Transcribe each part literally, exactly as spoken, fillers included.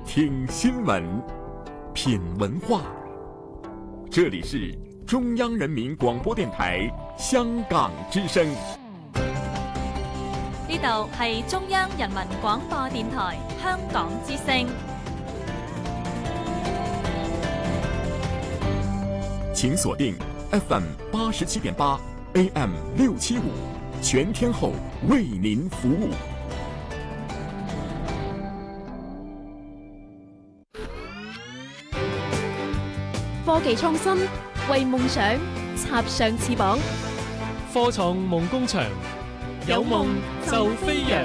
听新闻，品文化。这里是中央人民广播電台香港之聲。 呢度係中央人民廣播電台香港之聲。 請鎖定 F M 八十七點八 A M 六七五，全天候為您服務。 科技創新，為夢想插上翅膀。 科創夢工場，有夢就飛揚。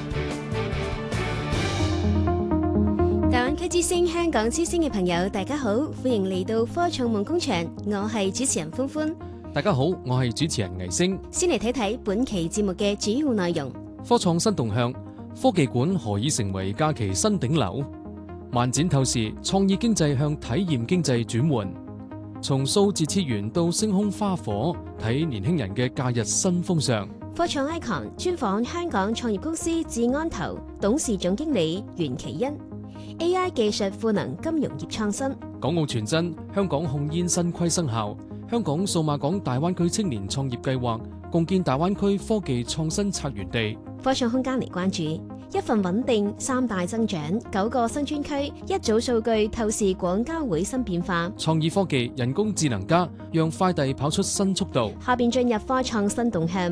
大灣區之聲、香港之聲嘅朋友，大家好，歡迎嚟到科創夢工場，我係主持人歡歡。 大家好，我係主持人倪星。 先嚟睇睇本期節目嘅主要內容。 科創新動向，科技館何以成為假期新頂流？漫展透視創意經濟向體驗經濟轉換，從數字次元到星空花火，睇年輕人嘅假日新風尚。 科創 icon 專訪香港創業公司智安投董事總經理袁其恩。A I 技術賦能金融業創新。 港澳傳真，香港控煙新規生效。香港數碼港大灣區青年創業計劃，共建大灣區科技創新策源地。 科創空間嚟關注。一份穩定，三大增長，九個新專區，一組數據透視廣交會新變化。 創意科技，人工智能加，讓快遞跑出新速度。 下邊進入科創新動向，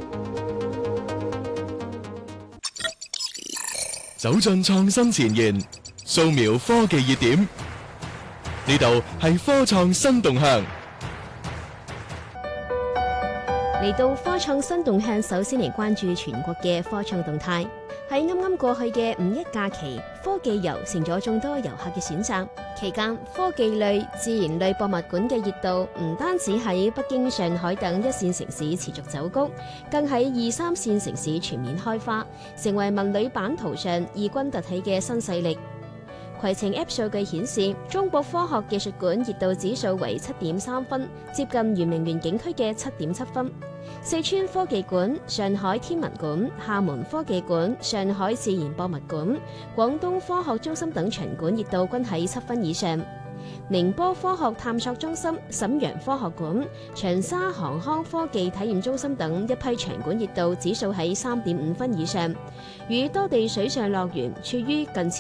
走進創新前沿，掃描科技熱點。呢度係科創新動向。 嚟到科創新動向，首先嚟關注全國嘅科創動態。喺啱啱過去嘅五一假期，科技遊成咗眾多遊客嘅選擇。期間，科技類、自然類博物館嘅熱度唔單止喺北京、上海等一線城市持續走高，更喺二三線城市全面開花，成為文旅版圖上異軍突起嘅新勢力。攜程 App 數據顯示，中國科學技術館熱度指數為七點三分，接近圓明園景區嘅七點七分。四川科技館、上海天文館、廈門科技館、上海自然博物館、廣東科學中心等場館熱度均喺七分以上。寧波科學探索中心、瀋陽科學館、長沙航康科技體驗中心等一批場館熱度指數喺三點五分以上，與多地水上樂園處於近